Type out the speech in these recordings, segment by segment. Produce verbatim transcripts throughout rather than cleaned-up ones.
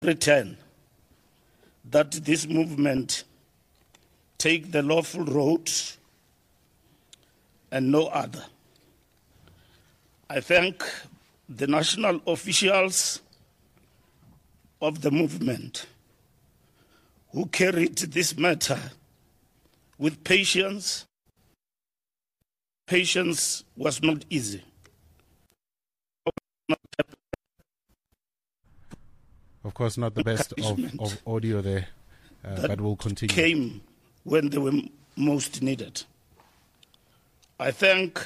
return that this movement take the lawful road and no other. I thank the national officials of the movement who carried this matter with patience. Patience was not easy. Of course, not the best of, of audio there, uh, but we'll continue. Came when they were most needed. I thank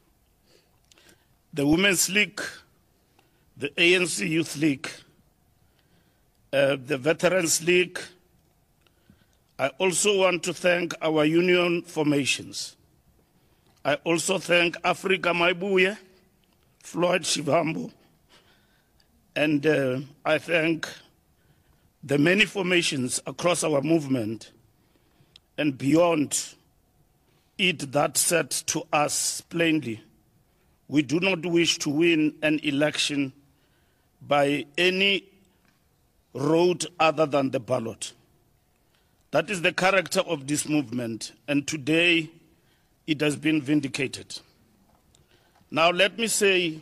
the Women's League, the A N C Youth League, uh, the Veterans League. I also want to thank our union formations. I also thank Africa Maibuye, Floyd Shivambu, and uh, I thank the many formations across our movement and beyond it that said to us plainly, we do not wish to win an election by any road other than the ballot. That is the character of this movement, and today it has been vindicated. Now let me say,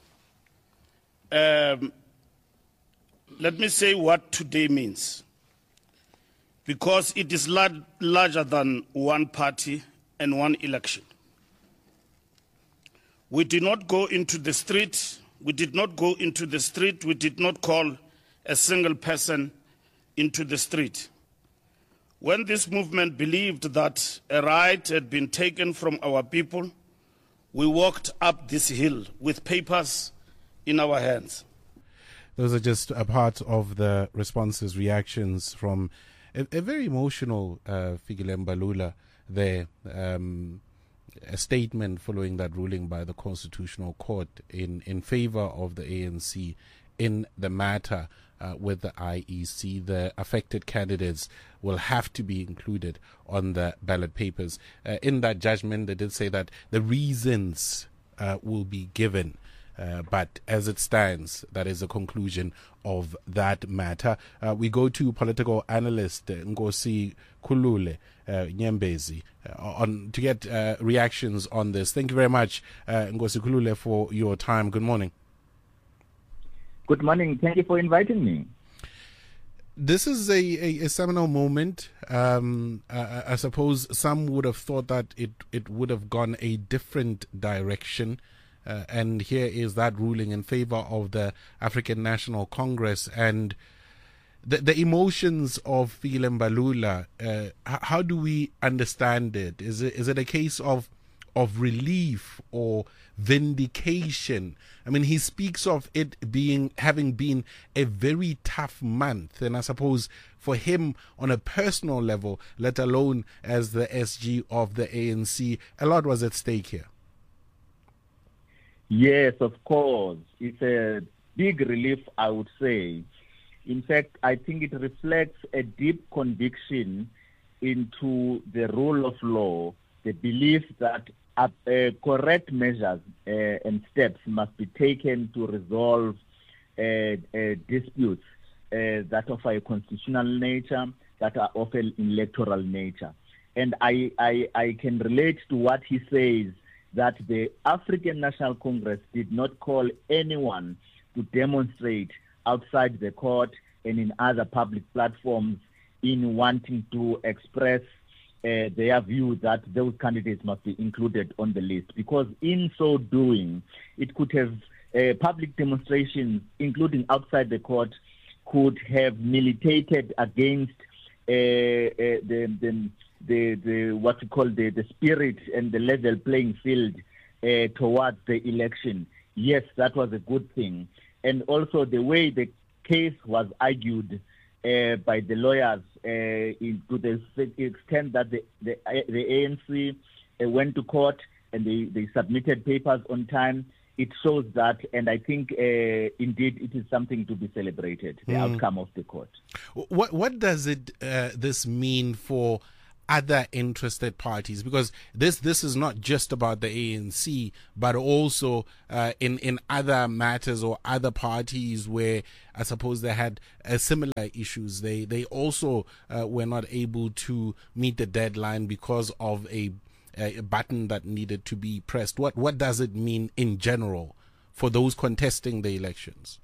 um, let me say what today means, because it is lar- larger than one party and one election. We did not go into the street, we did not go into the street, we did not call a single person into the street. When this movement believed that a right had been taken from our people, we walked up this hill with papers in our hands. Those are just a part of the responses, reactions from a, a very emotional uh, Fikile Mbalula there. Um, a statement following that ruling by the Constitutional Court in, in favor of the A N C in the matter uh, with the I E C. The affected candidates will have to be included on the ballot papers. Uh, in that judgment, they did say that the reasons uh, will be given. Uh, but as it stands, that is the conclusion of that matter. Uh, we go to political analyst uh, Nkosi Khulule uh, Nyembezi uh, on to get uh, reactions on this. Thank you very much, uh, Nkosi Khulule, for your time. Good morning. Good morning. Thank you for inviting me. This is a, a, a seminal moment. Um, I, I suppose some would have thought that it, it would have gone a different direction. Uh, and here is that ruling in favor of the African National Congress. And the, the emotions of Fikile Mbalula, uh, h- how do we understand it? Is it is it a case of of relief or vindication? I mean, he speaks of it being having been a very tough month, and I suppose for him on a personal level, let alone as the S G of the A N C, a lot was at stake here. Yes, of course. It's a big relief, I would say. In fact, I think it reflects a deep conviction into the rule of law, the belief that uh, uh, correct measures uh, and steps must be taken to resolve uh, uh, disputes uh, that of a constitutional nature, that are of an electoral nature. And I, I, I can relate to what he says, that the African National Congress did not call anyone to demonstrate outside the court and in other public platforms in wanting to express uh, their view that those candidates must be included on the list. Because in so doing, it could have uh, public demonstrations, including outside the court, could have militated against uh, uh, the, the The, the what we call the, the spirit and the level playing field uh, towards the election. Yes, that was a good thing. And also the way the case was argued uh, by the lawyers uh, in, to the extent that the, the, the A N C uh, went to court and they, they submitted papers on time, it shows that, and I think uh, indeed it is something to be celebrated, the mm. outcome of the court. What, what does it uh, this mean for other interested parties? Because this this is not just about the A N C, but also uh, in in other matters or other parties where I suppose they had uh, similar issues. They they also uh, were not able to meet the deadline because of a, a button that needed to be pressed. What what does it mean in general for those contesting the elections?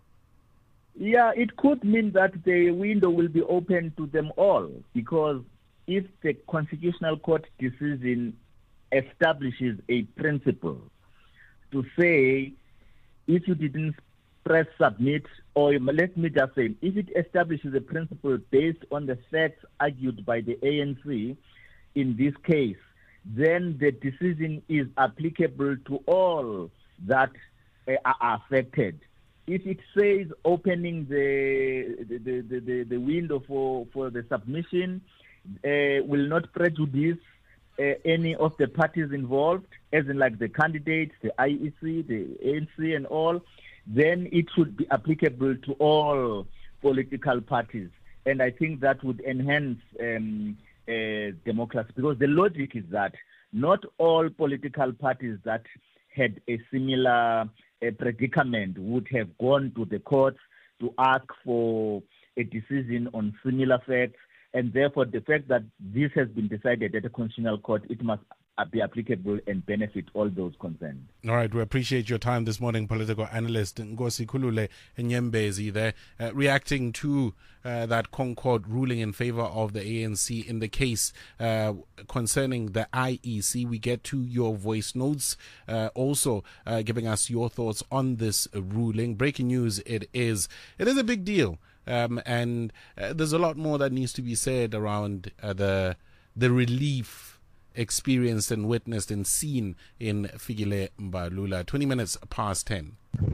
Yeah, it could mean that the window will be open to them all, because if the Constitutional Court decision establishes a principle to say if you didn't press submit, or let me just say, if it establishes a principle based on the facts argued by the A N C in this case, then the decision is applicable to all that uh, are affected. If it says opening the the, the, the, the window for, for the submission uh, will not prejudice uh, any of the parties involved, as in like the candidates, the I E C, the A N C and all, then it should be applicable to all political parties. And I think that would enhance um, uh, democracy, because the logic is that not all political parties that had a similar uh, predicament would have gone to the courts to ask for a decision on similar facts, and therefore the fact that this has been decided at the Constitutional Court, it must be applicable and benefit all those concerned. All right, we appreciate your time this morning, political analyst Nkosi Khulule Nyembezi there, uh, reacting to uh, that Concord ruling in favor of the A N C in the case uh, concerning the I E C. We get to your voice notes, uh, also uh, giving us your thoughts on this ruling. Breaking news, it is. It is a big deal, um, and uh, there's a lot more that needs to be said around uh, the the relief experienced and witnessed and seen in Fikile Mbalula. twenty minutes past ten.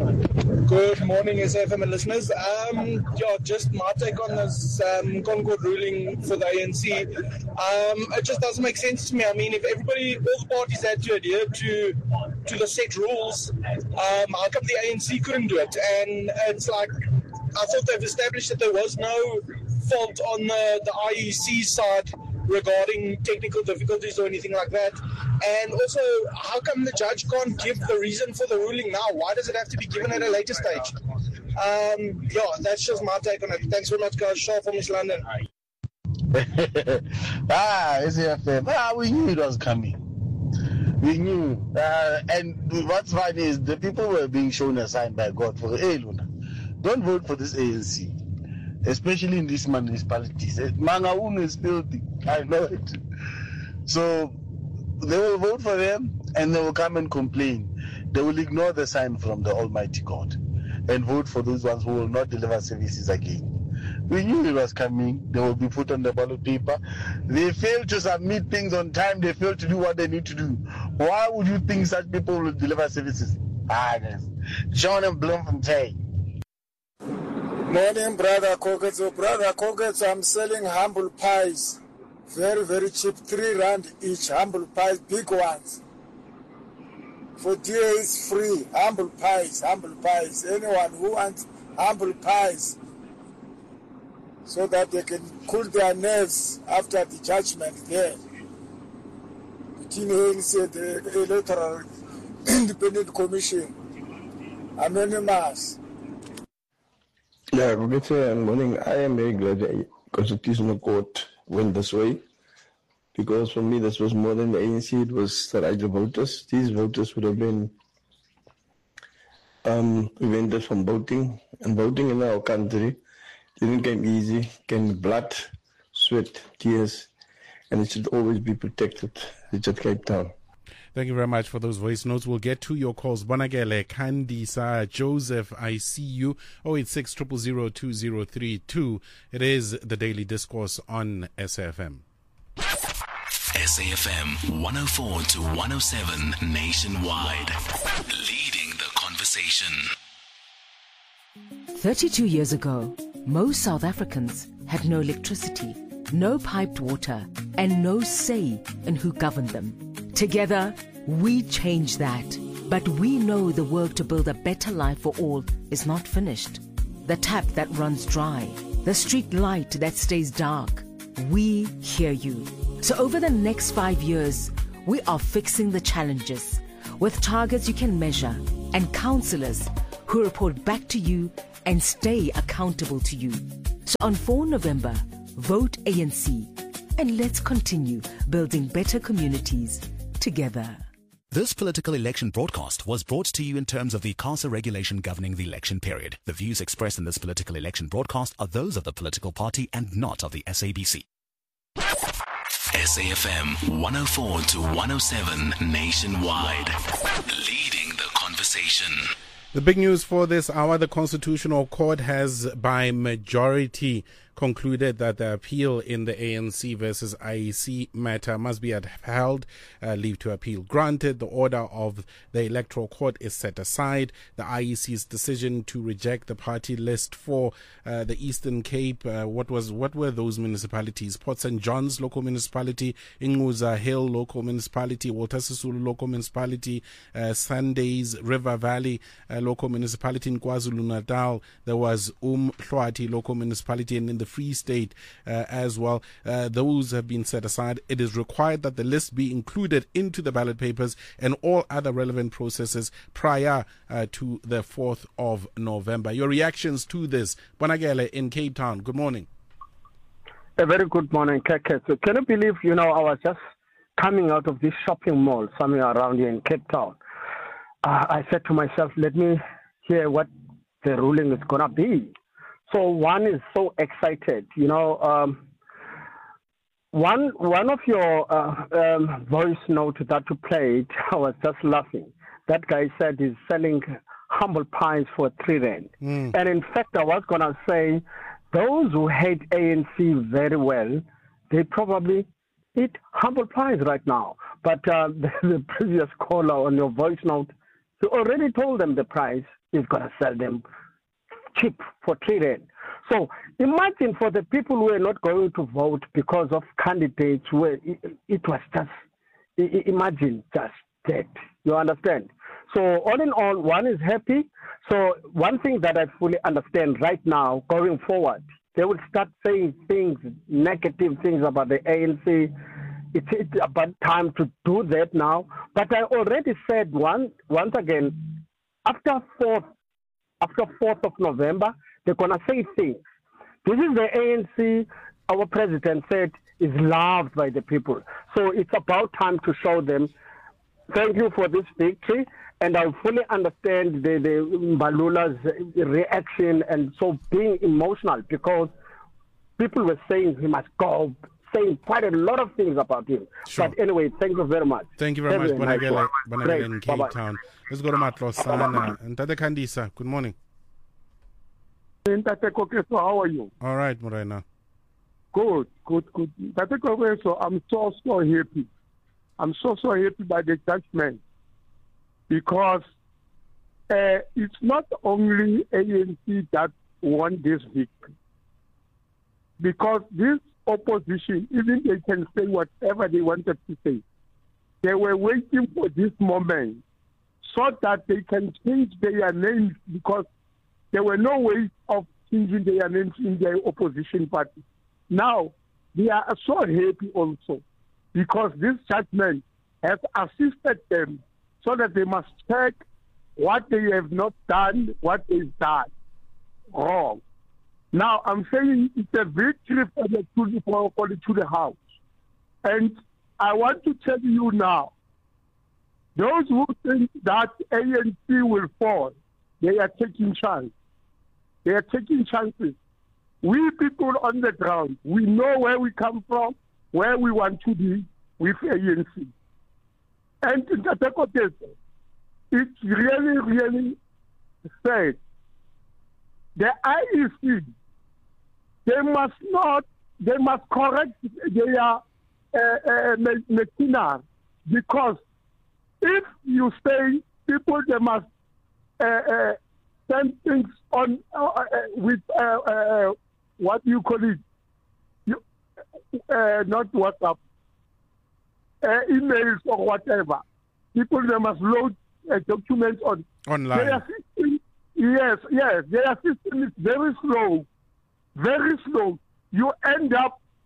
Good morning, S A F M listeners. Um, yeah, just my take on this um, Concord ruling for the A N C. Um, it just doesn't make sense to me. I mean, if everybody, all the parties had to adhere to to the set rules, um, how come the A N C couldn't do it? And it's like, I thought they've established that there was no fault on the, the I E C side regarding technical difficulties or anything like that. And also, how come the judge can't give the reason for the ruling now? Why does it have to be given at a later stage? Um, yeah, that's just my take on it. Thanks very much, guys. Shaw from East London. ah, S A F M. Ah, we knew it was coming. We knew. Uh, and what's funny is the people were being shown a sign by God for, hey, Luna, don't vote for this A N C. Especially in these municipalities. Mangaung is filthy. I know it. So they will vote for them and they will come and complain. They will ignore the sign from the Almighty God and vote for those ones who will not deliver services again. We knew it was coming. They will be put on the ballot paper. They failed to submit things on time. They failed to do what they need to do. Why would you think such people will deliver services? Ah, yes. Sean and Bloemfontein. Morning, Brother Koketso. Brother Koketso, I'm selling humble pies. Very, very cheap. Three rand each. Humble pies, big ones. For D A it's free. Humble pies, humble pies. Anyone who wants humble pies so that they can cool their nerves after the judgment there. Between said the Electoral Independent Commission. Anonymous. Yeah, good morning. I am very glad that Constitutional Court went this way, because for me this was more than the A N C, it was the right of voters. These voters would have been um, prevented from voting, and voting in our country didn't come easy, came with blood, sweat, tears, and it should always be protected. Richard Cape Town. Thank you very much for those voice notes. We'll get to your calls. Bonagele, Kandisa, Joseph, I see you. oh eight six, zero zero zero, two zero three two. It is the Daily Discourse on S A F M. S A F M one oh four to one oh seven nationwide. Leading the conversation. thirty-two years ago, most South Africans had no electricity, no piped water, and no say in who governed them. Together, we change that. But we know the work to build a better life for all is not finished. The tap that runs dry, the street light that stays dark, we hear you. So over the next five years, we are fixing the challenges with targets you can measure and counselors who report back to you and stay accountable to you. So on the fourth of November, vote A N C and let's continue building better communities together. This political election broadcast was brought to you in terms of the CASA regulation governing the election period. The views expressed in this political election broadcast are those of the political party and not of the S A B C. S A F M one oh four to one oh seven nationwide, leading the conversation. The big news for this hour, the Constitutional Court has by majority concluded that the appeal in the A N C versus I E C matter must be upheld. Uh, leave to appeal granted. The order of the Electoral Court is set aside. The I E C's decision to reject the party list for uh, the Eastern Cape. Uh, what was what were those municipalities? Port Saint John's local municipality, Inguza Hill local municipality, Walter Sisulu local municipality, uh, Sundays River Valley uh, local municipality in KwaZulu-Natal. There was Umhlwathi local municipality, and in the Free State uh, as well. Uh, those have been set aside. It is required that the list be included into the ballot papers and all other relevant processes prior uh, to the fourth of November. Your reactions to this, Bonagele in Cape Town. Good morning. A very good morning, Keke. So can you believe, you know, I was just coming out of this shopping mall somewhere around here in Cape Town. Uh, I said to myself, let me hear what the ruling is going to be. So one is so excited, you know. Um, one one of your uh, um, voice note that you played, I was just laughing. That guy said he's selling humble pies for three rand. Mm. And in fact, I was going to say, those who hate A N C very well, they probably eat humble pies right now. But uh, the, the previous caller on your voice note, you already told them the price is going to sell them cheap for three rand. So imagine for the people who are not going to vote because of candidates where it, it was just, imagine just that. You understand? So all in all, one is happy. So one thing that I fully understand right now, going forward, they will start saying things, negative things about the A N C. It's, it's about time to do that now. But I already said one, once again, after fourth After fourth of November, they're going to say things. This is the A N C, our president said, is loved by the people. So it's about time to show them, thank you for this victory. And I fully understand the, the Mbalula's reaction and so being emotional because people were saying he must go, saying quite a lot of things about him. Sure. But anyway, thank you very much. Thank you very much, Bonagele, Bonagele in Cape Bye-bye. Town. Let's go to Matlosana. And Tate Kandisa, good morning. Tate Kokeso, how are you? All right, Morena. Good, good, good. Tate Kokeso, I'm so, so happy. I'm so, so happy by the judgment because uh, it's not only A N C that won this victory. Because this opposition, even they can say whatever they wanted to say, they were waiting for this moment so that they can change their names because there were no ways of changing their names in their opposition party. Now, they are so happy also because this judgment has assisted them so that they must check what they have not done, what they've done wrong. Now, I'm saying it's a victory for the, for, for the, to the House. And I want to tell you now, those who think that A N C will fall, they are taking chances. They are taking chances. We people on the ground, we know where we come from, where we want to be with A N C. And in the it's really, really sad. The I E C, they must not, they must correct their uh, uh, machinery because if you say people, they must uh, uh, send things on uh, uh, with uh, uh, what do you call it? You, uh, not WhatsApp, uh, emails or whatever. People, they must load uh, documents on online. Their system, yes, yes, their system is very slow, very slow. You end up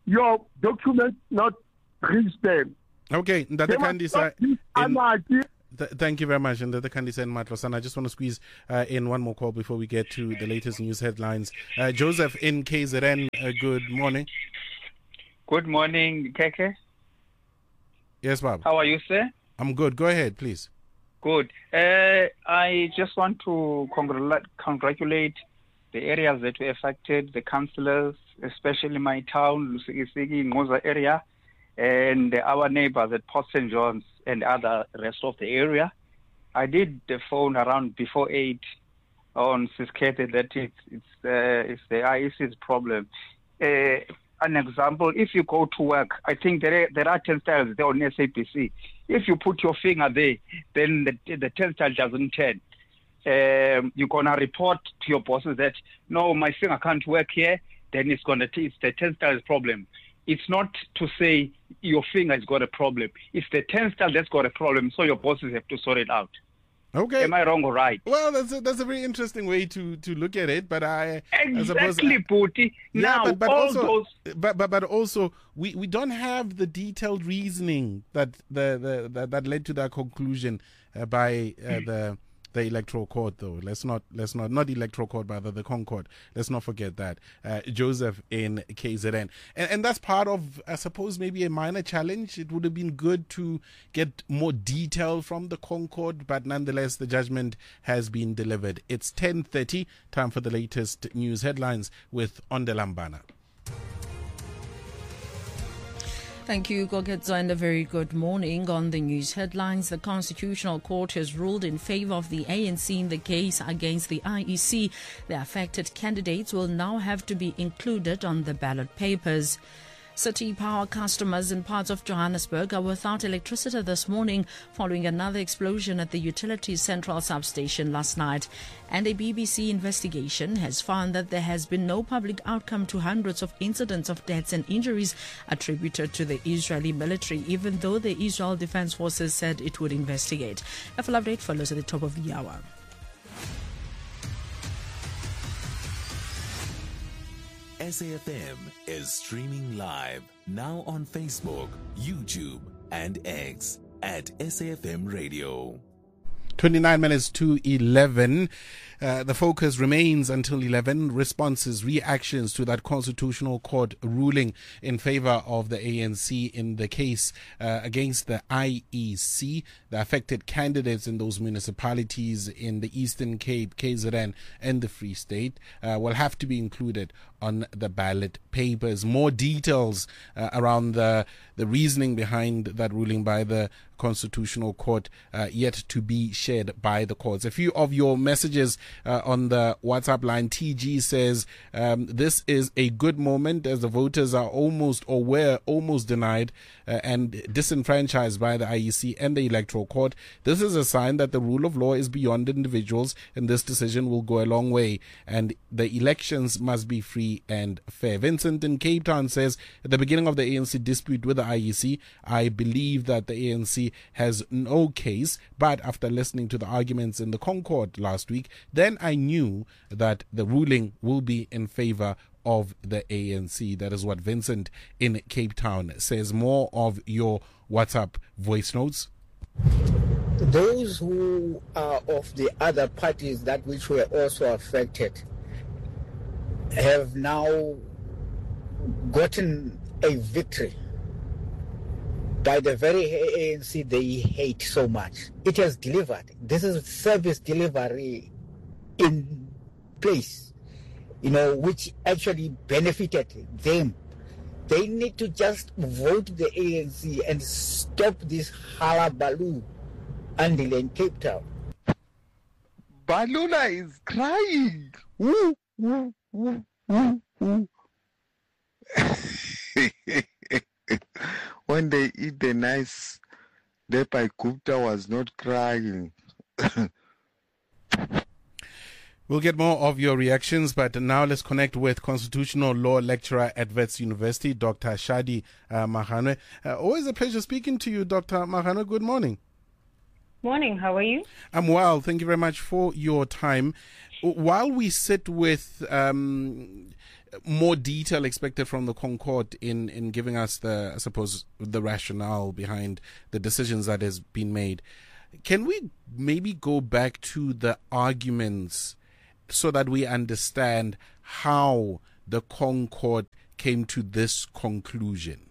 your documents not reach them. Okay, Ndate They must Kandi stop Sa- this in- anarchy. Th- thank you very much. And the Kandi Sen Matlosan, I just want to squeeze uh, in one more call before we get to the latest news headlines. Uh, Joseph in K Z N, uh, good morning. Good morning, Keke. Yes, Bob. How are you, sir? I'm good. Go ahead, please. Good. Uh, I just want to congratulate, congratulate the areas that were affected, the councillors, especially my town, Lusikisiki, Ngoza area, and our neighbors at Port Saint John's and other rest of the area. I did the phone around before eight on Siskete that it's it's, uh, it's the I E C's problem. Uh, an example, if you go to work, I think there are, there are turnstiles there on S A B C. If you put your finger there, then the, the turnstile doesn't turn. Um, you're going to report to your bosses that, no, my finger can't work here, then it's going to, it's the turnstile's problem. It's not to say your finger has got a problem. It's the turnstile that's got a problem, so your bosses have to sort it out. Okay. Am I wrong or right? Well, that's a, that's a very interesting way to, to look at it, but I exactly, Puti. Yeah, now but, but all also, those, but, but but also, we, we don't have the detailed reasoning that the, the, the that led to that conclusion uh, by uh, the the electoral court, though. Let's not let's not not the electoral court, but the, the Concord. Let's not forget that. Uh, Joseph in K Z N, and, and that's part of, I suppose, maybe a minor challenge. It would have been good to get more detail from the Concord, but nonetheless, the judgment has been delivered. It's ten thirty. Time for the latest news headlines with Ondelambana. Thank you, Gogetzo, and a very good morning. On the news headlines, the Constitutional Court has ruled in favor of the A N C in the case against the I E C. The affected candidates will now have to be included on the ballot papers. City Power customers in parts of Johannesburg are without electricity this morning following another explosion at the Utilities Central substation last night. And a B B C investigation has found that there has been no public outcome to hundreds of incidents of deaths and injuries attributed to the Israeli military, even though the Israel Defense Forces said it would investigate. A full update follows at the top of the hour. S A F M is streaming live now on Facebook, YouTube, and X at S A F M Radio. twenty-nine minutes to eleven. Uh, the focus remains until eleven. Responses, reactions to that Constitutional Court ruling in favor of the A N C in the case uh, against the I E C. The affected candidates in those municipalities in the Eastern Cape, K Z N, and the Free State uh, will have to be included on the ballot papers. More details uh, around the, the reasoning behind that ruling by the Constitutional Court uh, yet to be shared by the courts. A few of your messages uh, on the WhatsApp line. T G says, um, this is a good moment as the voters are almost or were almost denied uh, and disenfranchised by the I E C and the Electoral Court. This is a sign that the rule of law is beyond individuals, and this decision will go a long way, and the elections must be free and fair. Vincent in Cape Town says, at the beginning of the A N C dispute with the I E C, I believe that the A N C has no case, but after listening to the arguments in the Concord last week, then I knew that the ruling will be in favor of the A N C. That is what Vincent in Cape Town says. More of your WhatsApp voice notes. Those who are of the other parties that which were also affected have now gotten a victory by the very A N C they hate so much. It has delivered. This is service delivery in place, you know, which actually benefited them. They need to just vote the A N C and stop this hullabaloo until in Cape Town. Balula is crying. Woo, woo, woo, woo, woo. When they eat the nice, Depai Gupta was not crying. We'll get more of your reactions, but now let's connect with constitutional law lecturer at Wits University, Doctor Shadi uh, Mahanwe. Uh, always a pleasure speaking to you, Doctor Mahanwe. Good morning. Morning, how are you? I'm well. Thank you very much for your time. While we sit with um, more detail expected from the ConCourt in, in giving us the, I suppose, the rationale behind the decisions that has been made. Can we maybe go back to the arguments so that we understand how the ConCourt came to this conclusion?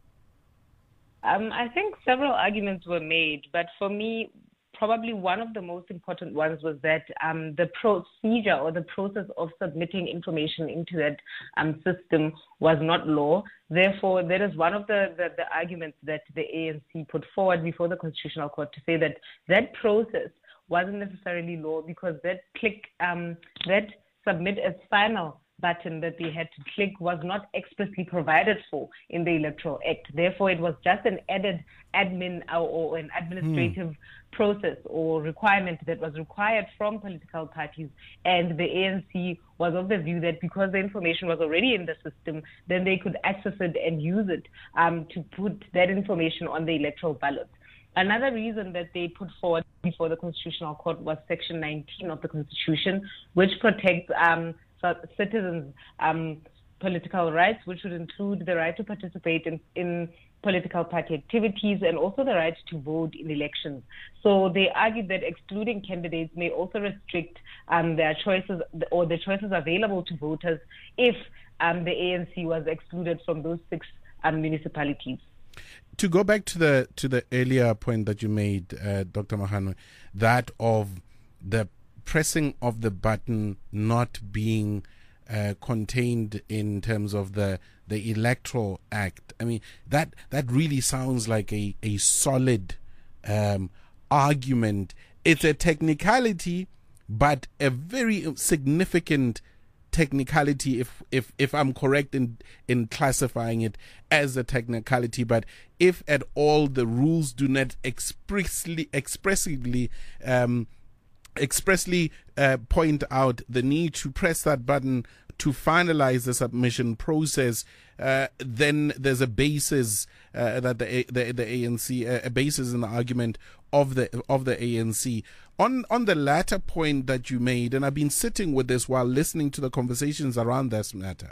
Um, I think several arguments were made, but for me, probably one of the most important ones was that um, the procedure or the process of submitting information into that um, system was not law. Therefore, that is one of the, the, the arguments that the A N C put forward before the Constitutional Court to say that that process wasn't necessarily law, because that click, um, that submit as final button that they had to click was not expressly provided for in the Electoral Act. Therefore, it was just an added admin or, or an administrative mm. process or requirement that was required from political parties. And the A N C was of the view that because the information was already in the system, then they could access it and use it um, to put that information on the electoral ballot. Another reason that they put forward before the Constitutional Court was Section nineteen of the Constitution, which protects um, citizens' um, political rights, which would include the right to participate in, in political party activities and also the right to vote in elections. So they argued that excluding candidates may also restrict um, their choices or the choices available to voters if um, the A N C was excluded from those six um, municipalities. To go back to the to the earlier point that you made, uh, Doctor Mahanwe, that of the pressing of the button not being uh, contained in terms of the the Electoral Act. I mean, that that really sounds like a a solid um, argument. It's a technicality, but a very significant technicality, if if if I'm correct in in classifying it as a technicality. But if at all the rules do not expressly expressively um, expressly uh, point out the need to press that button to finalize the submission process, uh, then there's a basis uh, that the, the the A N C uh, a basis in the argument of the of the A N C. On on the latter point that you made, and I've been sitting with this while listening to the conversations around this matter.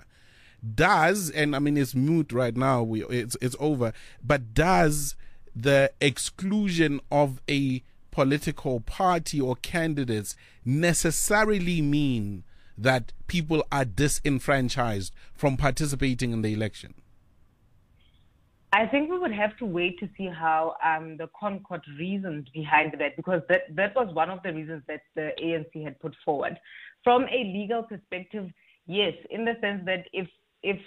Does, and I mean it's moot right now, we it's it's over, but does the exclusion of a political party or candidates necessarily mean that people are disenfranchised from participating in the election? I think we would have to wait to see how um, the ConCourt reasoned behind that, because that, that was one of the reasons that the A N C had put forward. From a legal perspective, yes, in the sense that if if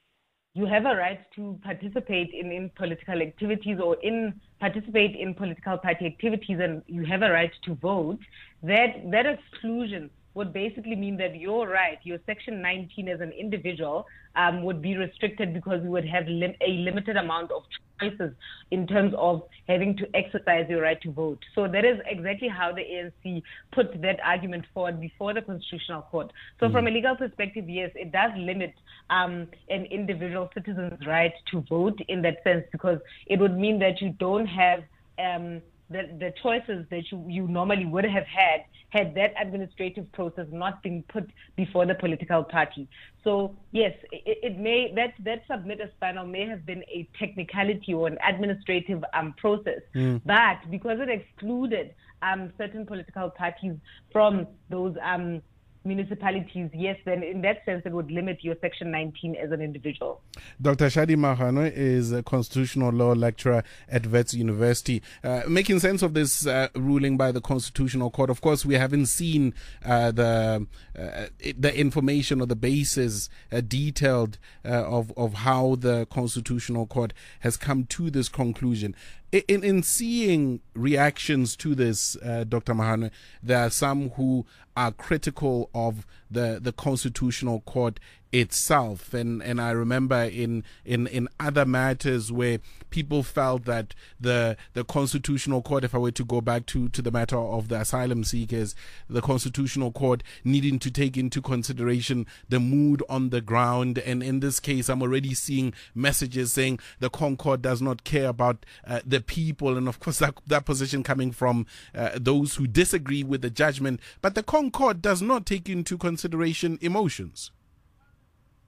you have a right to participate in, in political activities or in participate in political party activities and you have a right to vote, that that exclusion would basically mean that your right, your Section nineteen as an individual, um, would be restricted because you would have lim- a limited amount of choices in terms of having to exercise your right to vote. So that is exactly how the A N C put that argument forward before the Constitutional Court. So mm. from a legal perspective, yes, it does limit um, an individual citizen's right to vote in that sense, because it would mean that you don't have um, the, the choices that you, you normally would have had had that administrative process not been put before the political party. So yes, it, it may that that submit as final may have been a technicality or an administrative um, process, mm. but because it excluded um, certain political parties from those um, municipalities, yes, then in that sense it would limit your Section nineteen as an individual. Doctor Shadi Mahanwe is a constitutional law lecturer at Wits University. Uh, making sense of this uh, ruling by the Constitutional Court, of course, we haven't seen uh, the uh, the information or the basis uh, detailed uh, of, of how the Constitutional Court has come to this conclusion. In, in seeing reactions to this, uh, Doctor Mahanwe, there are some who are critical of the, the Constitutional Court itself. And, and I remember in, in, in other matters where people felt that the the Constitutional Court, if I were to go back to, to the matter of the asylum seekers, the Constitutional Court needing to take into consideration the mood on the ground. And in this case, I'm already seeing messages saying the ConCourt does not care about uh, the people. And of course, that, that position coming from uh, those who disagree with the judgment. But the ConCourt does not take into consideration emotions.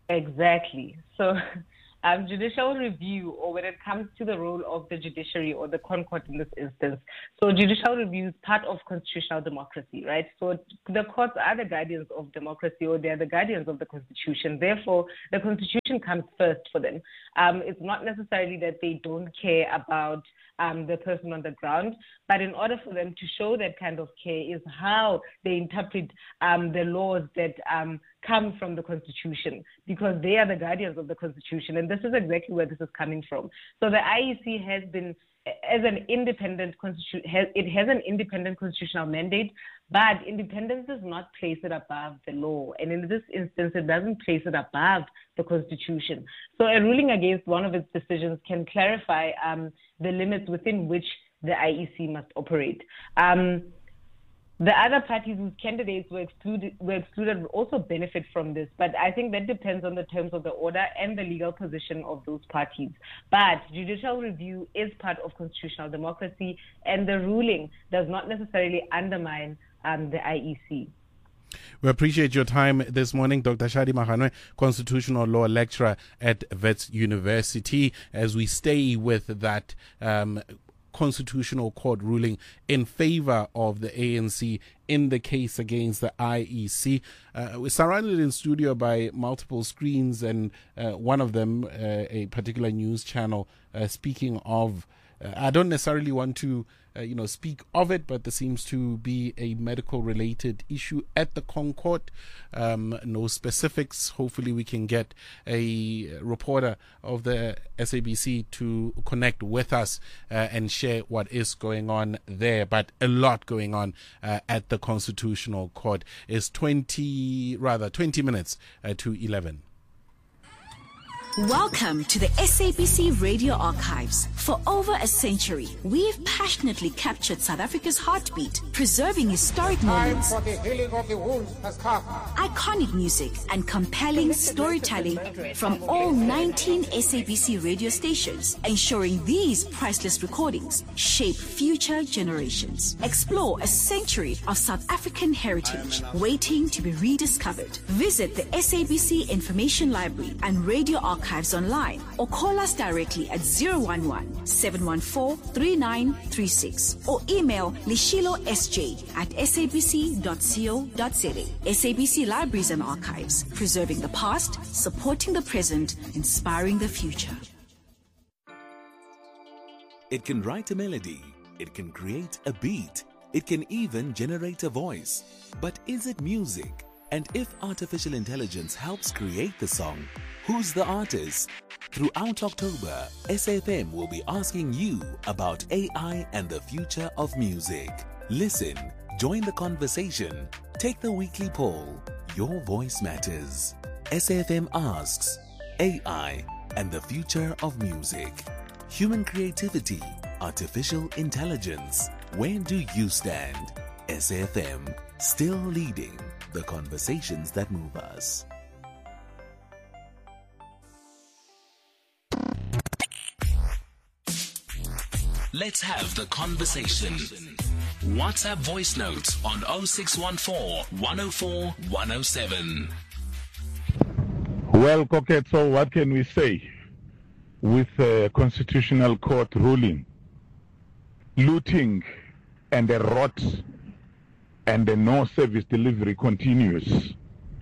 Exactly. So um, judicial review, or when it comes to the role of the judiciary or the Concord in this instance, so judicial review is part of constitutional democracy, right? So the courts are the guardians of democracy, or they are the guardians of the Constitution. Therefore, the Constitution comes first for them. Um, it's not necessarily that they don't care about um, the person on the ground, but in order for them to show that kind of care is how they interpret um, the laws that um, come from the Constitution, because they are the guardians of the Constitution. And this is exactly where this is coming from. So the I E C has been, as an independent constitution, has, it has an independent constitutional mandate, but independence does not place it above the law. And in this instance, it doesn't place it above the Constitution. So a ruling against one of its decisions can clarify um, the limits within which the I E C must operate. Um, The other parties whose candidates were excluded, were excluded will also benefit from this, but I think that depends on the terms of the order and the legal position of those parties. But judicial review is part of constitutional democracy, and the ruling does not necessarily undermine um, the I E C. We appreciate your time this morning, Doctor Shadi Maganwe, Constitutional Law Lecturer at Wits University, as we stay with that um, Constitutional Court ruling in favor of the A N C in the case against the I E C. Uh, we're surrounded in studio by multiple screens, and uh, one of them, uh, a particular news channel, uh, speaking of, uh, I don't necessarily want to Uh, you know, speak of it, but there seems to be a medical-related issue at the Concord. Um, no specifics. Hopefully we can get a reporter of the S A B C to connect with us uh, and share what is going on there. But a lot going on uh, at the Constitutional Court. Is twenty, rather, twenty minutes uh, to eleven. Welcome to the S A B C Radio Archives. For over a century, we've passionately captured South Africa's heartbeat, preserving historic moments, Time for the healing of the wounds has come. iconic music, and compelling storytelling from all nineteen S A B C radio stations, ensuring these priceless recordings shape future generations. Explore a century of South African heritage waiting to be rediscovered. Visit the S A B C Information Library and Radio Archives online, or call us directly at zero one one, seven one four, three nine three six, or email lishilosj at sabc dot co dot za. S A B C Libraries and Archives, preserving the past, supporting the present, inspiring the future. It can write a melody, it can create a beat, it can even generate a voice. But is it music? And if artificial intelligence helps create the song, who's the artist? Throughout October, S A F M will be asking you about A I and the future of music. Listen, join the conversation, take the weekly poll. Your voice matters. S A F M asks, A I and the future of music. Human creativity, artificial intelligence. Where do you stand? S A F M, still leading the conversations that move us. Let's have the conversation. WhatsApp voice note on oh six one four, one oh four, one oh seven. Well, Cocket, so what can we say with the Constitutional Court ruling? Looting and the rot and the no service delivery continues.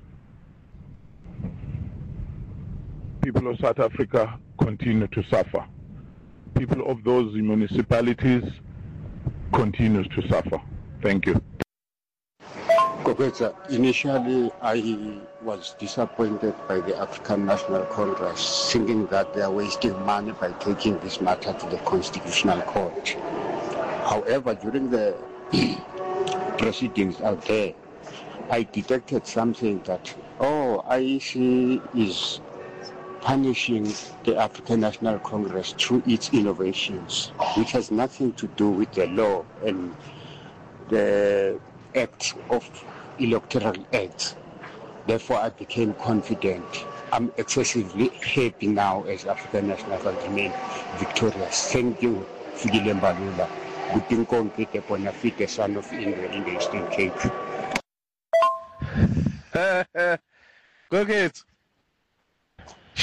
People of South Africa continue to suffer. People of those municipalities continues to suffer. Thank you. Koketsa, initially I was disappointed by the African National Congress, thinking that they are wasting money by taking this matter to the Constitutional Court. However, during the proceedings out there, I detected something that, oh, I E C is punishing the African National Congress through its innovations, which has nothing to do with the law and the act of electoral acts. Therefore, I became confident. I'm excessively happy now as African National Congress remain victorious. Thank you, Fikile Mbalula. Butinkonke te Bonafide, son of England in the Eastern Cape. Go get.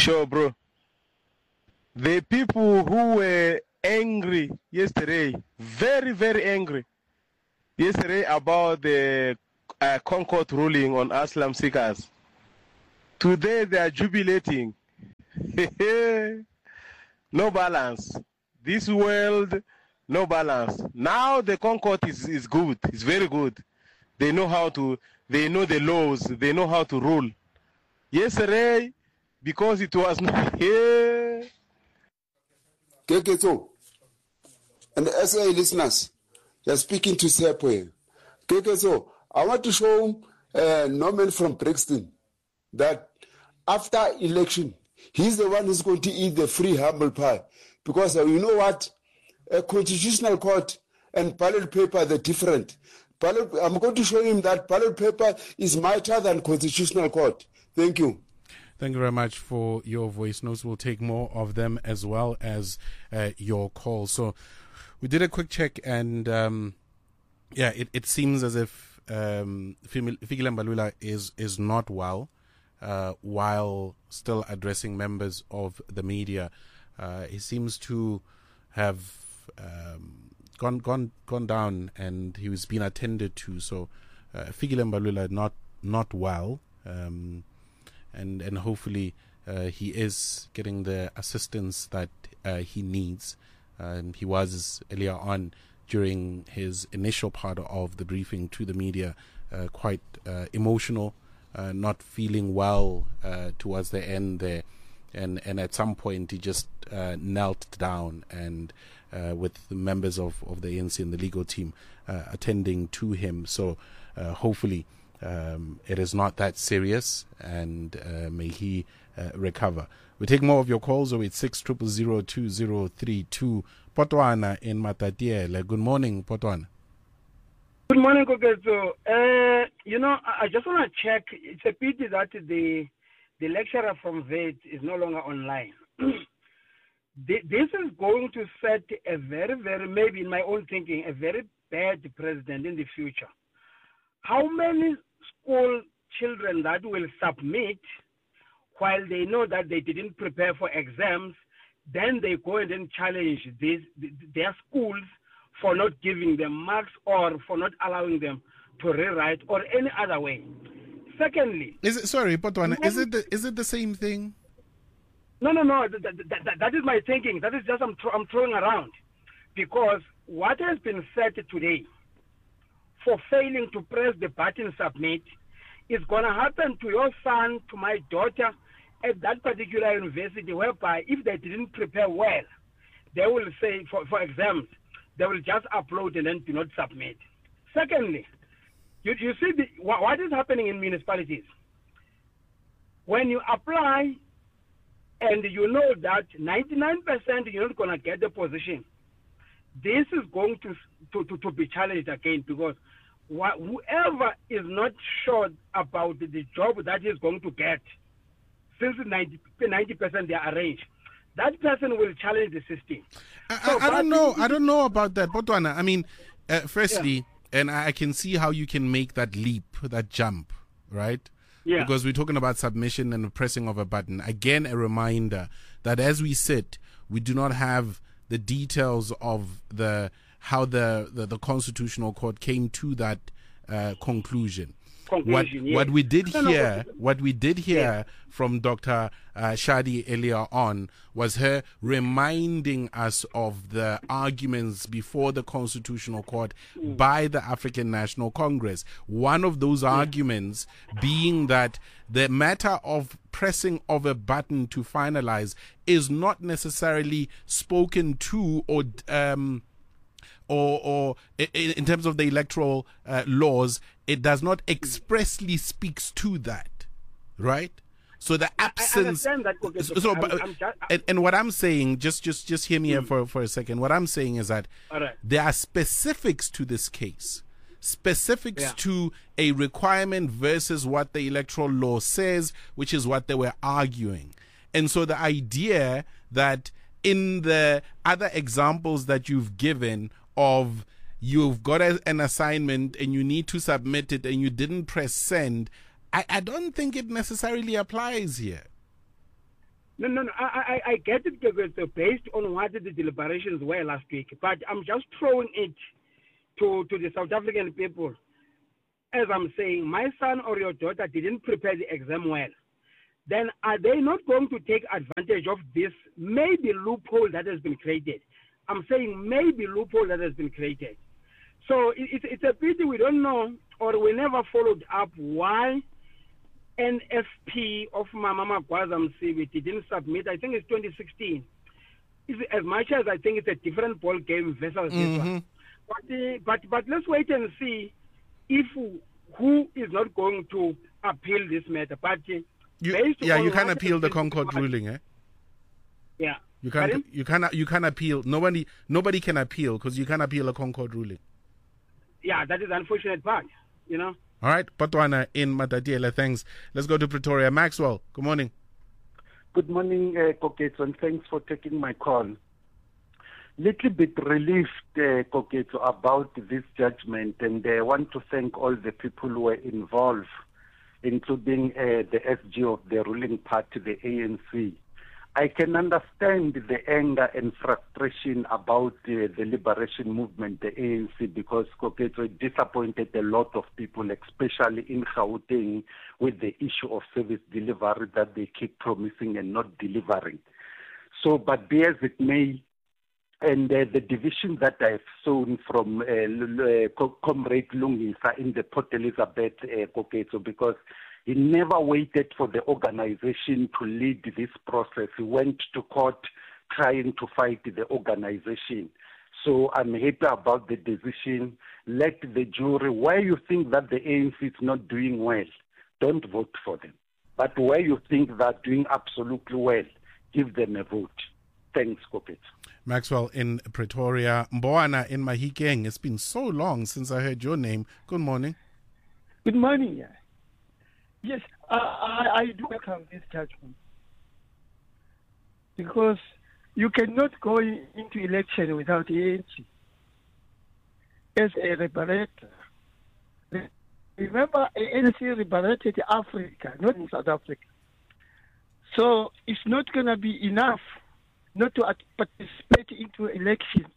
Sure, bro. The people who were angry yesterday, very, very angry yesterday about the uh, Concord ruling on Aslam seekers, today they are jubilating. No balance. This world, no balance. Now the Concord is, is good. It's very good. They know how to, they know the laws. They know how to rule. Yesterday, because it was not here. Keketo and the S A listeners, they're speaking to Sepo. Keketo, I want to show uh, Norman from Brixton that after election, he's the one who's going to eat the free humble pie. Because uh, you know what? A constitutional court and ballot paper, they're different. Ballot, I'm going to show him that ballot paper is mightier than constitutional court. Thank you. Thank you very much for your voice notes. We'll take more of them as well as uh, your calls. So we did a quick check, and um, yeah, it, it seems as if um, Fikile Mbalula is, is not well uh, while still addressing members of the media. Uh, he seems to have um, gone gone gone down, and he was being attended to. So uh, Fikile Mbalula not not well. Um, And, and hopefully uh, he is getting the assistance that uh, he needs. Um, he was earlier on during his initial part of the briefing to the media uh, quite uh, emotional, uh, not feeling well uh, towards the end there. And, and at some point he just uh, knelt down and uh, with the members of, of the A N C and the legal team uh, attending to him. So uh, hopefully Um, it is not that serious, and uh, may he uh, recover. We take more of your calls. Oh, it's six triple zero two zero three two. Potwana in Matatiele. Good morning, Potwana. Good morning, Kokezo. Uh, you know, I just want to check. It's a pity that the the lecturer from V E T is no longer online. This is going to set a very, very, maybe in my own thinking, a very bad precedent in the future. How many school children that will submit while they know that they didn't prepare for exams, then they go and then challenge this, their schools for not giving them marks or for not allowing them to rewrite or any other way. Secondly, is it sorry, Potwana? Is it the, is it the same thing? No, no, no. That, that, that, that is my thinking. That is just I'm, I'm throwing around, because what has been said today for failing to press the button submit is going to happen to your son, to my daughter at that particular university, whereby if they didn't prepare well, they will say for, for exams, they will just upload and then do not submit. Secondly, you, you see the, what, what is happening in municipalities. When you apply and you know that ninety-nine percent you're not going to get the position, this is going to, to, to, to be challenged again, because wh- whoever is not sure about the job that he's going to get, since ninety percent they are arranged, that person will challenge the system. I, so I, I don't know. I don't know about that, Potwana. I mean, uh, firstly, yeah. and I can see how you can make that leap, that jump, right? Yeah. Because we're talking about submission and the pressing of a button. Again, a reminder that as we sit, we do not have the details of the how the, the, the Constitutional Court came to that uh, conclusion. Conclusion What yes. what we did no, hear, no, what we did hear yeah. from Doctor Uh, Shadi earlier on was her reminding us of the arguments before the Constitutional Court mm. by the African National Congress. One of those yeah. arguments being that the matter of pressing of a button to finalize is not necessarily spoken to or um, or, or in terms of the electoral uh, laws, it does not expressly speaks to that, right? So the absence. I understand that. Okay, so, so I'm, but, I'm just, and, and what I'm saying, just just just hear me mm. here for for a second. What I'm saying is that right. there are specifics to this case, specifics yeah. to a requirement versus what the electoral law says, which is what they were arguing. And so the idea that in the other examples that you've given of you've got a, an assignment and you need to submit it and you didn't press send, I, I don't think it necessarily applies here. No, no, no. I, I, I get it because based on what the deliberations were last week, but I'm just throwing it to, to the South African people. As I'm saying, my son or your daughter didn't prepare the exam well. Then are they not going to take advantage of this maybe loophole that has been created? I'm saying maybe loophole that has been created. So it, it, it's a pity we don't know, or we never followed up why N F P of Mama Gwaza Msibi didn't submit. I think it's twenty sixteen. It's, as much as I think it's a different ball game versus mm-hmm. this one. But, uh, but, but let's wait and see if who is not going to appeal this matter. But uh, you, yeah, you can appeal the Concord ruling, eh? Yeah. You can't. You cannot. You can appeal. Nobody. Nobody can appeal because you can appeal a Concord ruling. Yeah, that is the unfortunate part. You know. All right, Patwana in Matatiele, thanks. Let's go to Pretoria. Maxwell, good morning. Good morning, uh, Koketso, and thanks for taking my call. Little bit relieved, uh, Koketso, about this judgment, and I uh, want to thank all the people who were involved, including uh, the S G of the ruling party, the A N C. I can understand the anger and frustration about uh, the liberation movement, the A N C, because Koketso disappointed a lot of people, especially in Gauteng, with the issue of service delivery that they keep promising and not delivering. So, but be as it may, and uh, the division that I've seen from uh, uh, Comrade Lungisa in the Port Elizabeth, uh, Koketso, because he never waited for the organization to lead this process. He went to court trying to fight the organization. So I'm happy about the decision. Let the jury, where you think that the A N C is not doing well, don't vote for them. But where you think they're doing absolutely well, give them a vote. Thanks, Koketso. Maxwell in Pretoria. Mboana in Mahikeng. It's been so long since I heard your name. Good morning. Good morning. Yes, I, I, I do welcome this judgment because you cannot go in, into election without A N C as a liberator. Remember, A N C liberated Africa, not South Africa. So it's not going to be enough not to participate into election.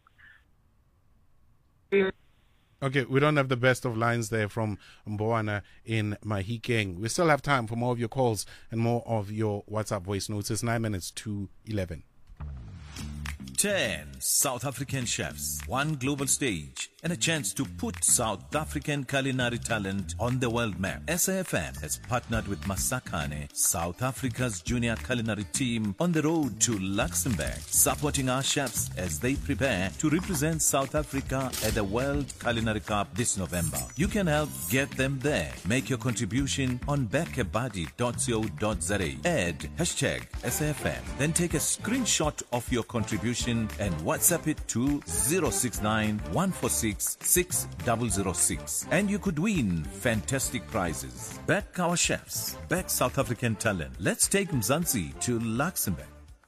Okay, we don't have the best of lines there from Mboana in Mahikeng. We still have time for more of your calls and more of your WhatsApp voice notes. It's nine minutes to eleven. ten South African chefs, one global stage, and a chance to put South African culinary talent on the world map. S A F M has partnered with Masakane, South Africa's junior culinary team, on the road to Luxembourg, supporting our chefs as they prepare to represent South Africa at the World Culinary Cup this November. You can help get them there. Make your contribution on bekebadi dot co dot za. Add hashtag S A F M. Then take a screenshot of your contribution and WhatsApp it to zero six nine, one four six, six zero zero six. And you could win fantastic prizes. Back our chefs. Back South African talent. Let's take Mzansi to Luxembourg.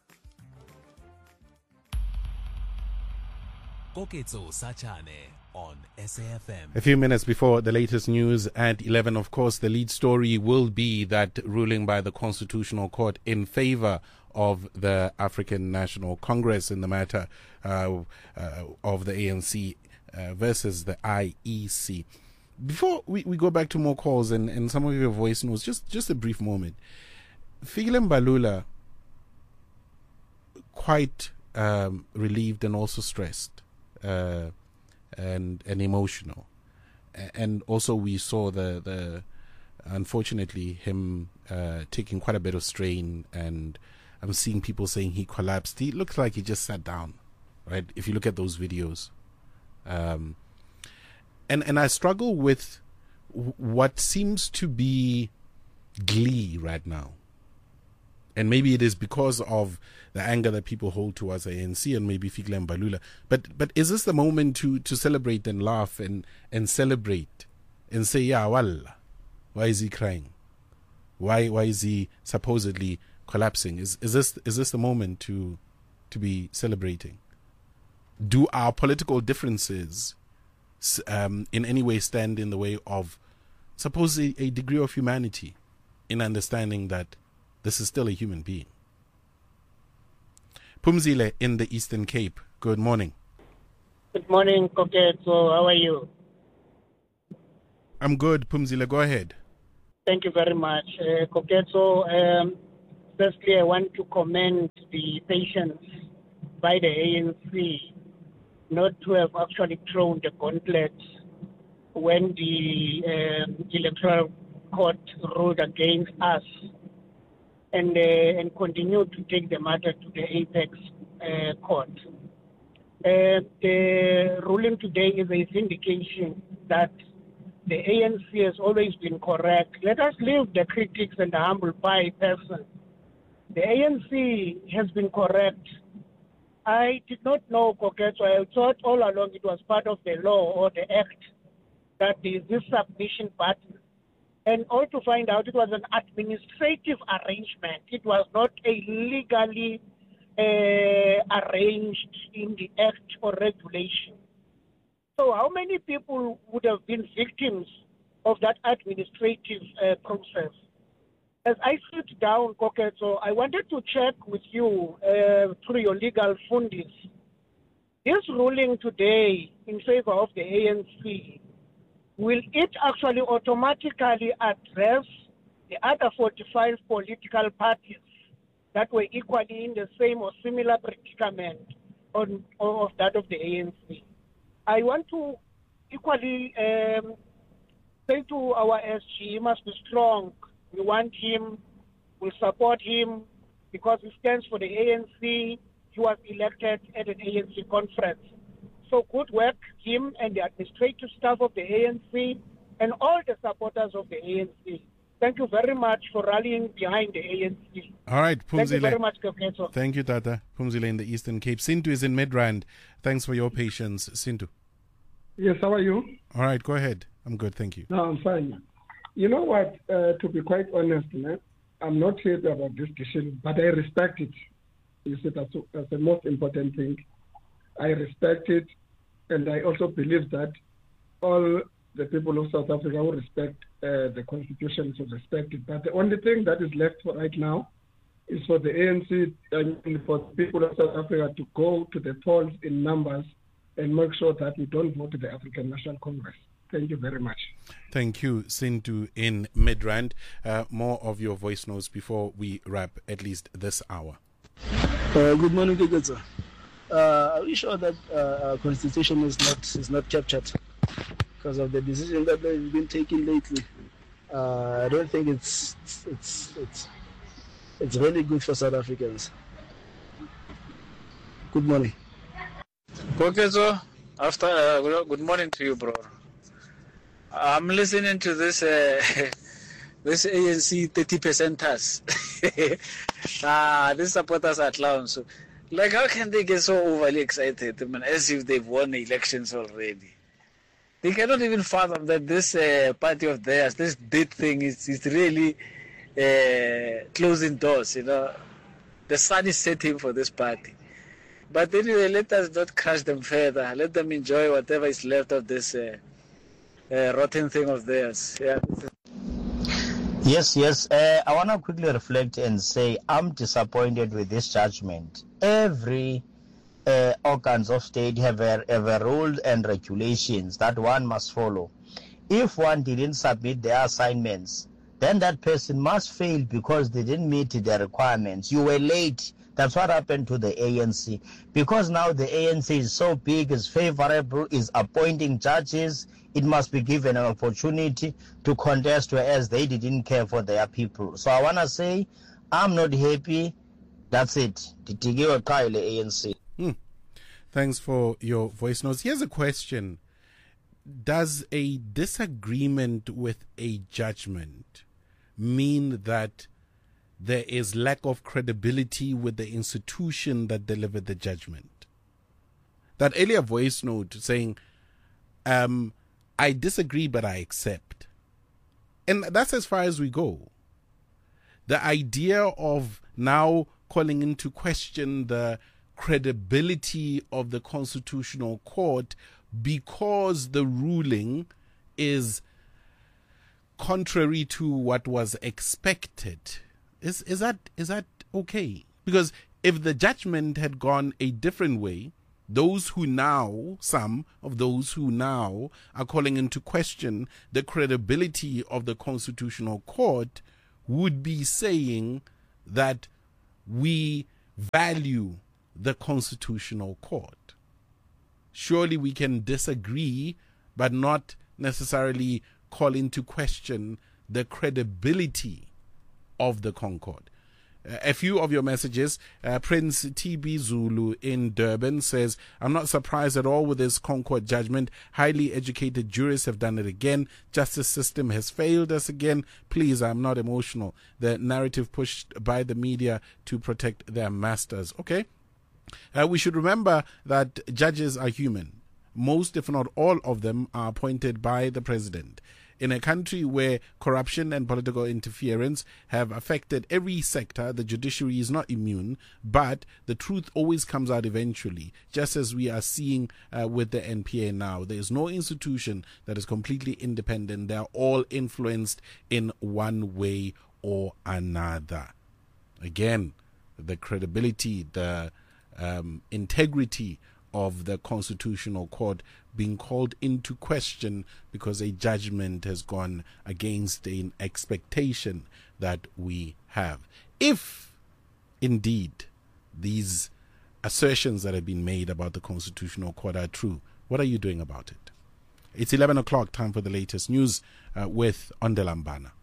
Koketso Sachane on S A F M. A few minutes before the latest news at eleven, of course, the lead story will be that ruling by the Constitutional Court in favor of the African National Congress in the matter uh, uh, of the A N C uh, versus the I E C. Before we, we go back to more calls and, and some of your voice notes, just, just a brief moment. Fikile Mbalula, quite um, relieved and also stressed uh, and and emotional. And also we saw the, the unfortunately, him uh, taking quite a bit of strain, and I'm seeing people saying he collapsed. He looks like he just sat down, right? If you look at those videos. Um, and, and I struggle with w- what seems to be glee right now. And maybe it is because of the anger that people hold towards the A N C and maybe Fikile Mbalula. But but is this the moment to, to celebrate and laugh and, and celebrate and say, yeah, wallah, why is he crying? Why why is he supposedly collapsing? Is is this is this the moment to to be celebrating? Do our political differences um, in any way stand in the way of, suppose, a, a degree of humanity in understanding that this is still a human being? Phumzile in the Eastern Cape. Good morning. Good morning, Koketso. How are you? I'm good, Phumzile. Go ahead. Thank you very much. Uh, Koketso, um, firstly, I want to commend the patience by the A N C not to have actually thrown the gauntlet when the um, electoral court ruled against us, and uh, and continue to take the matter to the apex uh, court. Uh, the ruling today is a vindication that the A N C has always been correct. Let us leave the critics and the humble pie person. The A N C has been correct. I did not know, Koketso. I thought all along it was part of the law or the act that there is this submission button. And all to find out it was an administrative arrangement. It was not a legally uh, arranged in the act or regulation. So how many people would have been victims of that administrative uh, process? As I sit down, Koketso, I wanted to check with you uh, through your legal fundis. This ruling today in favor of the A N C, will it actually automatically address the other forty-five political parties that were equally in the same or similar predicament on, of that of the A N C? I want to equally um, say to our S G, he must be strong. We want him, we'll support him because he stands for the A N C. He was elected at an A N C conference. So good work, him and the administrative staff of the A N C and all the supporters of the A N C. Thank you very much for rallying behind the A N C. All right, Phumzile. Thank you very much, Koketso. Thank you, Tata. Phumzile in the Eastern Cape. Sintu is in Midrand. Thanks for your patience, Sintu. Yes, how are you? All right, go ahead. I'm good, thank you. No, I'm fine. You know what, uh, to be quite honest, man, I'm not happy about this decision, but I respect it. You see, that's, that's the most important thing. I respect it, and I also believe that all the people of South Africa who respect uh, the Constitution should respect it. But the only thing that is left for right now is for the A N C and for the people of South Africa to go to the polls in numbers and make sure that we don't vote to the African National Congress. Thank you very much. Thank you, Sintu in Midrand. Uh, more of your voice notes before we wrap at least this hour. Uh, good morning, Koketso. Uh, are we sure that uh, our constitution is not is not captured because of the decision that has been taken lately? Uh, I don't think it's it's it's it's really good for South Africans. Good morning. Koketso, after uh, good morning to you, bro. I'm listening to this uh, this A N C thirty percenters. ah, these supporters are clowns. So, like, how can they get so overly excited, I mean, as if they've won the elections already? They cannot even fathom that this uh, party of theirs, this dead thing, is is really uh, closing doors. You know, the sun is setting for this party. But anyway, let us not crush them further. Let them enjoy whatever is left of this. Uh, Uh, rotten thing of theirs. Yeah. Yes, yes. Uh, I want to quickly reflect and say I'm disappointed with this judgment. Every uh, organs of state have a, have a rules and regulations that one must follow. If one didn't submit their assignments, then that person must fail because they didn't meet the requirements. You were late. That's what happened to the A N C. Because now the A N C is so big, is favorable, is appointing judges, it must be given an opportunity to contest, whereas they didn't care for their people. So I want to say, I'm not happy. That's it. A N C. Hmm. Thanks for your voice notes. Here's a question. Does a disagreement with a judgment mean that there is lack of credibility with the institution that delivered the judgment? That earlier voice note saying, um, I disagree, but I accept. And that's as far as we go. The idea of now calling into question the credibility of the Constitutional Court because the ruling is contrary to what was expected. Is is that is that okay? Because if the judgment had gone a different way, those who now, some of those who now are calling into question the credibility of the Constitutional Court would be saying that we value the Constitutional Court. Surely we can disagree, but not necessarily call into question the credibility of the Concord. Uh, a few of your messages. Uh, Prince T B Zulu in Durban says, I'm not surprised at all with this Concord judgment. Highly educated jurists have done it again. Justice system has failed us again. Please, I'm not emotional. The narrative pushed by the media to protect their masters. Okay. Uh, we should remember that judges are human. Most, if not all of them, are appointed by the president. In a country where corruption and political interference have affected every sector, the judiciary is not immune, but the truth always comes out eventually, just as we are seeing uh, with the N P A now. There is no institution that is completely independent. They are all influenced in one way or another. Again, the credibility, the um, integrity of the Constitutional Court being called into question because a judgment has gone against an expectation that we have. If indeed these assertions that have been made about the Constitutional Court are true, what are you doing about it? It's eleven o'clock, time for the latest news uh, with Ondelambana.